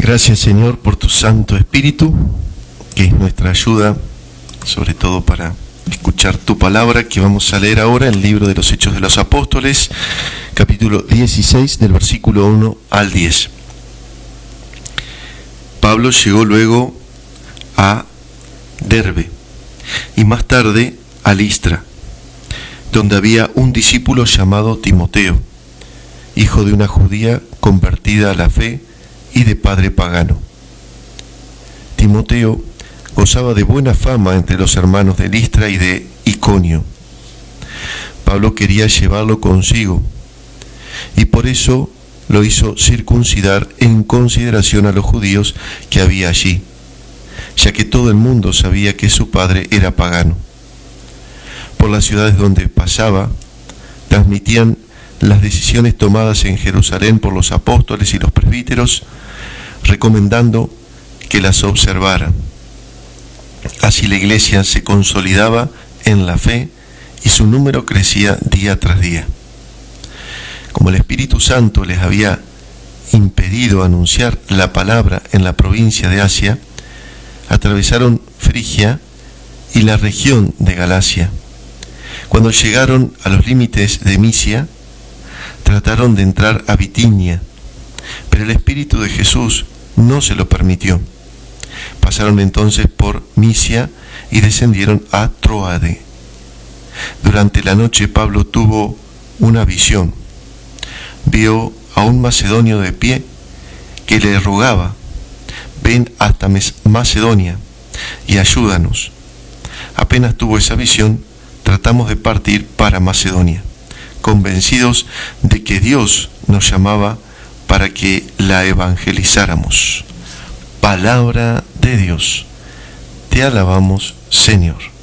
Gracias, Señor, por tu Santo Espíritu, que es nuestra ayuda, sobre todo para escuchar tu palabra, que vamos a leer ahora en el libro de los Hechos de los Apóstoles, capítulo 16, del versículo 1 al 10. Pablo llegó luego a Derbe y más tarde a Listra, donde había un discípulo llamado Timoteo, hijo de una judía convertida a la fe y de padre pagano. Timoteo gozaba de buena fama entre los hermanos de Listra y de Iconio. Pablo quería llevarlo consigo y por eso lo hizo circuncidar en consideración a los judíos que había allí, ya que todo el mundo sabía que su padre era pagano. Por las ciudades donde pasaba, transmitían las decisiones tomadas en Jerusalén por los apóstoles y los presbíteros, recomendando que las observaran. Así la iglesia se consolidaba en la fe y su número crecía día tras día. Como el Espíritu Santo les había impedido anunciar la palabra en la provincia de Asia, atravesaron Frigia y la región de Galacia. Cuando llegaron a los límites de Misia, trataron de entrar a Bitinia, pero el Espíritu de Jesús no se lo permitió. Pasaron entonces por Misia y descendieron a Troade. Durante la noche Pablo tuvo una visión. Vio a un macedonio de pie que le rogaba: ven hasta Macedonia y ayúdanos. Apenas tuvo esa visión, tratamos de partir para Macedonia, convencidos de que Dios nos llamaba para que la evangelizáramos. Palabra de Dios. Te alabamos, Señor.